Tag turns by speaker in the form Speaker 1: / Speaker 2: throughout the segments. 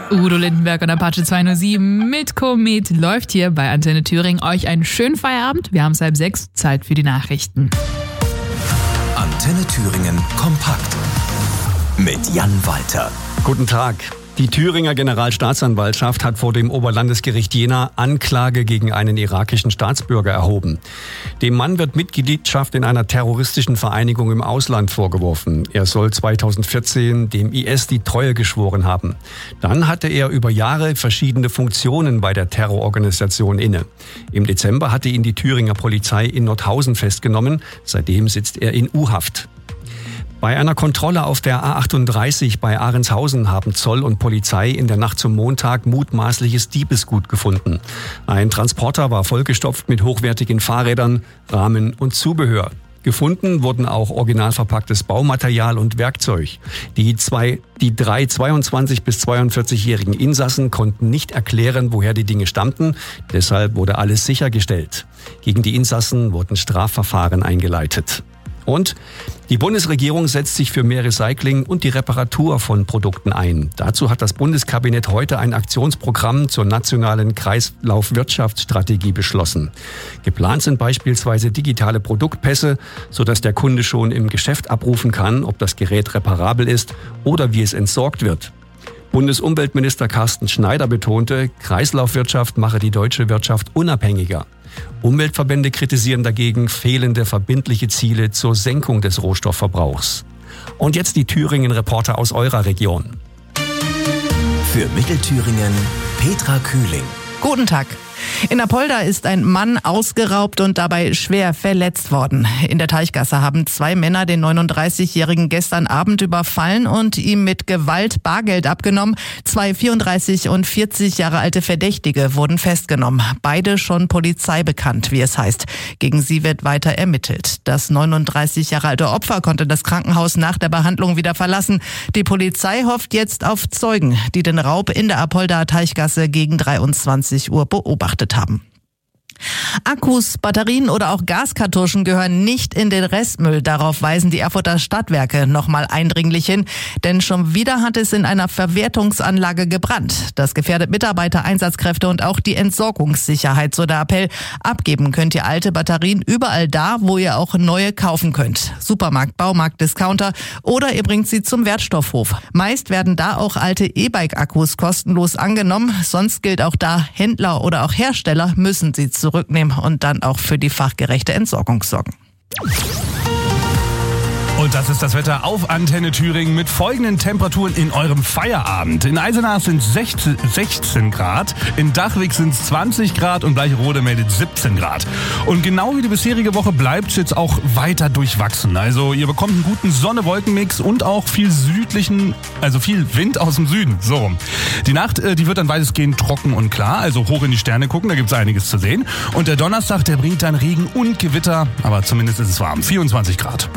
Speaker 1: Udo Lindenberg und Apache 207 mit Komet läuft hier bei Antenne Thüringen. Euch einen schönen Feierabend. Wir haben es 5:30, Zeit für die Nachrichten.
Speaker 2: Antenne Thüringen kompakt mit Jan Walter.
Speaker 3: Guten Tag. Die Thüringer Generalstaatsanwaltschaft hat vor dem Oberlandesgericht Jena Anklage gegen einen irakischen Staatsbürger erhoben. Dem Mann wird Mitgliedschaft in einer terroristischen Vereinigung im Ausland vorgeworfen. Er soll 2014 dem IS die Treue geschworen haben. Dann hatte er über Jahre verschiedene Funktionen bei der Terrororganisation inne. Im Dezember hatte ihn die Thüringer Polizei in Nordhausen festgenommen. Seitdem sitzt er in U-Haft. Bei einer Kontrolle auf der A38 bei Ahrenshausen haben Zoll und Polizei in der Nacht zum Montag mutmaßliches Diebesgut gefunden. Ein Transporter war vollgestopft mit hochwertigen Fahrrädern, Rahmen und Zubehör. Gefunden wurden auch original verpacktes Baumaterial und Werkzeug. Die drei 22- bis 42-jährigen Insassen konnten nicht erklären, woher die Dinge stammten. Deshalb wurde alles sichergestellt. Gegen die Insassen wurden Strafverfahren eingeleitet. Und die Bundesregierung setzt sich für mehr Recycling und die Reparatur von Produkten ein. Dazu hat das Bundeskabinett heute ein Aktionsprogramm zur nationalen Kreislaufwirtschaftsstrategie beschlossen. Geplant sind beispielsweise digitale Produktpässe, sodass der Kunde schon im Geschäft abrufen kann, ob das Gerät reparabel ist oder wie es entsorgt wird. Bundesumweltminister Carsten Schneider betonte, Kreislaufwirtschaft mache die deutsche Wirtschaft unabhängiger. Umweltverbände kritisieren dagegen fehlende verbindliche Ziele zur Senkung des Rohstoffverbrauchs. Und jetzt die Thüringen-Reporter aus eurer Region.
Speaker 2: Für Mittelthüringen Petra Kühling.
Speaker 4: Guten Tag. In Apolda ist ein Mann ausgeraubt und dabei schwer verletzt worden. In der Teichgasse haben 2 Männer den 39-Jährigen gestern Abend überfallen und ihm mit Gewalt Bargeld abgenommen. 2 34 und 40 Jahre alte Verdächtige wurden festgenommen. Beide schon Polizei bekannt, wie es heißt. Gegen sie wird weiter ermittelt. Das 39 Jahre alte Opfer konnte das Krankenhaus nach der Behandlung wieder verlassen. Die Polizei hofft jetzt auf Zeugen, die den Raub in der Apolda Teichgasse gegen 23 Uhr beobachtet haben. Akkus, Batterien oder auch Gaskartuschen gehören nicht in den Restmüll. Darauf weisen die Erfurter Stadtwerke nochmal eindringlich hin. Denn schon wieder hat es in einer Verwertungsanlage gebrannt. Das gefährdet Mitarbeiter, Einsatzkräfte und auch die Entsorgungssicherheit. So der Appell, abgeben könnt ihr alte Batterien überall da, wo ihr auch neue kaufen könnt. Supermarkt, Baumarkt, Discounter oder ihr bringt sie zum Wertstoffhof. Meist werden da auch alte E-Bike-Akkus kostenlos angenommen. Sonst gilt auch da, Händler oder auch Hersteller müssen sie zurücknehmen und dann auch für die fachgerechte Entsorgung sorgen.
Speaker 5: Und das ist das Wetter auf Antenne Thüringen mit folgenden Temperaturen in eurem Feierabend. In Eisenach sind 16 Grad, in Dachwig sind es 20 Grad und Bleicherode meldet 17 Grad. Und genau wie die bisherige Woche bleibt es jetzt auch weiter durchwachsen. Also ihr bekommt einen guten Sonne-Wolken-Mix und auch viel viel Wind aus dem Süden. So rum. Die Nacht, die wird dann weitestgehend trocken und klar, also hoch in die Sterne gucken, da gibt es einiges zu sehen. Und der Donnerstag, der bringt dann Regen und Gewitter, aber zumindest ist es warm, 24 Grad.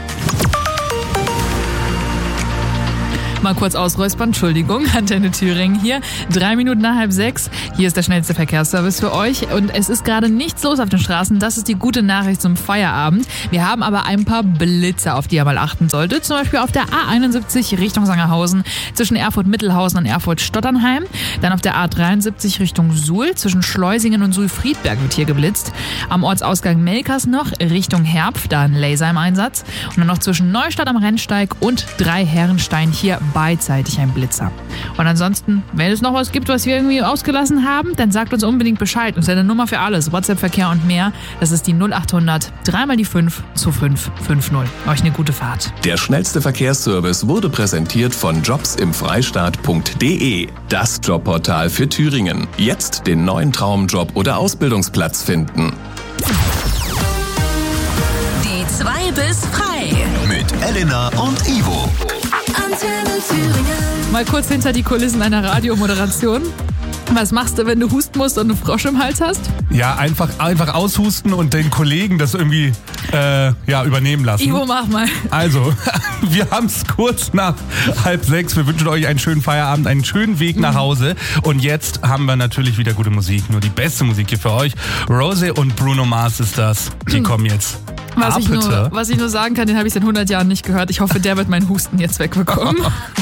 Speaker 1: Mal kurz ausräuspern, Entschuldigung, Antenne Thüringen hier. 3 Minuten nach 5:30. Hier ist der schnellste Verkehrsservice für euch. Und es ist gerade nichts los auf den Straßen. Das ist die gute Nachricht zum Feierabend. Wir haben aber ein paar Blitze, auf die ihr mal achten solltet. Zum Beispiel auf der A71 Richtung Sangerhausen zwischen Erfurt-Mittelhausen und Erfurt-Stotternheim. Dann auf der A73 Richtung Suhl zwischen Schleusingen und Suhl-Friedberg wird hier geblitzt. Am Ortsausgang Melkers noch Richtung Herpf, da ein Laser im Einsatz. Und dann noch zwischen Neustadt am Rennsteig und Dreiherrenstein hier beidseitig ein Blitzer. Und ansonsten, wenn es noch was gibt, was wir irgendwie ausgelassen haben, dann sagt uns unbedingt Bescheid. Uns eine Nummer für alles, WhatsApp-Verkehr und mehr. Das ist die 0800 3 mal die 5 zu 550. Euch eine gute Fahrt.
Speaker 2: Der schnellste Verkehrsservice wurde präsentiert von jobsimfreistaat.de. Das Jobportal für Thüringen. Jetzt den neuen Traumjob oder Ausbildungsplatz finden.
Speaker 6: Die 2 bis frei.
Speaker 2: Mit Elena und Ivo.
Speaker 6: Antenne Thüringen.
Speaker 1: Mal kurz hinter die Kulissen einer Radiomoderation. Was machst du, wenn du husten musst und einen Frosch im Hals hast?
Speaker 5: Ja, einfach aushusten und den Kollegen das irgendwie übernehmen lassen.
Speaker 1: Ivo, mach mal.
Speaker 5: Also, wir haben es kurz nach 5:30. Wir wünschen euch einen schönen Feierabend, einen schönen Weg nach Hause. Und jetzt haben wir natürlich wieder gute Musik. Nur die beste Musik hier für euch. Rosé und Bruno Mars ist das. Die kommen jetzt.
Speaker 1: Was ich nur sagen kann, den habe ich seit 100 Jahren nicht gehört. Ich hoffe, der wird meinen Husten jetzt wegbekommen.